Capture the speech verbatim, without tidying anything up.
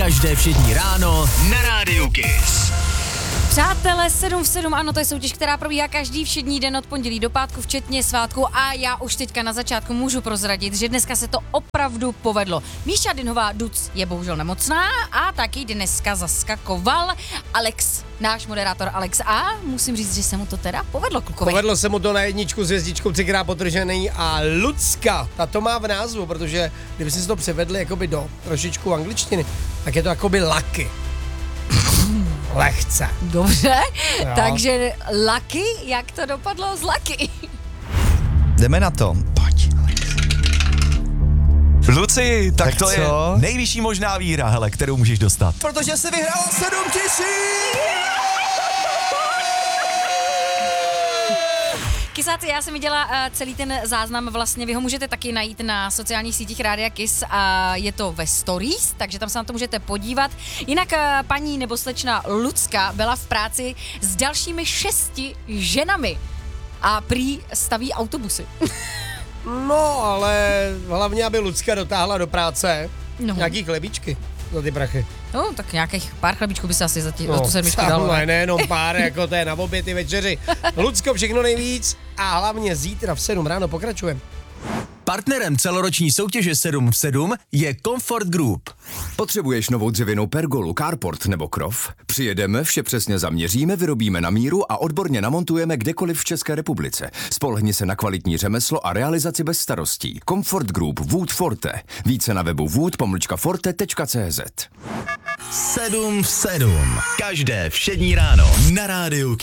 Každé všední ráno na Rádiu Kiss. Přátelé, sedm v sedm, ano, to je soutěž, která probíhá každý všední den od pondělí do pátku, včetně svátku, a já už teďka na začátku můžu prozradit, že dneska se to opravdu povedlo. Míša Dynová Duc je bohužel nemocná a taky dneska zaskakoval Alex, náš moderátor Alex, a musím říct, že se mu to teda povedlo, klukovi. Povedlo se mu to na jedničku s hvězdičkou třikrát potržený a Lucka, ta to má v názvu, protože kdyby si to převedli jakoby do trošičku angličtiny, tak je to jakoby lucky. Lehce. Dobře, Jo. takže Lucky, jak to dopadlo z Lucky? Jdeme na to. Pojď. Luci, tak, Tak to co? je nejvyšší možná výhra, hele, kterou můžeš dostat. Protože jsi vyhrál sedm tisíc! Kysáci, já jsem viděla uh, celý ten záznam, vlastně vy ho můžete taky najít na sociálních sítích Rádia Kiss a je to ve stories, takže tam se na to můžete podívat. Jinak uh, paní nebo slečna Lucka byla v práci s dalšími šesti ženami a prý staví autobusy. No, ale hlavně, aby Lucka dotáhla do práce No. nějaký chlebíčky za ty prachy. No, tak nějakých pár chlebíčků by se asi za, tí, No, za tu sedmičku dalo. ne, nejenom pár, jako to je na oběd i večeři. Lucko, všechno nejvíc a hlavně zítra v sedm ráno pokračujeme. Partnerem celoroční soutěže sedm v sedm je Comfort Group. Potřebuješ novou dřevěnou pergolu, carport nebo krov? Přijedeme, vše přesně zaměříme, vyrobíme na míru a odborně namontujeme kdekoliv v České republice. Spolehni se na kvalitní řemeslo a realizaci bez starostí. Comfort Group Wood Forte. Více na webu wood pomlčka forte tečka cz. sedm v sedm. Každé všední ráno na Rádiu Kiss.